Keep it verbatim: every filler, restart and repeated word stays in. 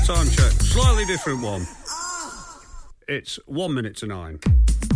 Time check. Slightly different one. It's one minute to nine.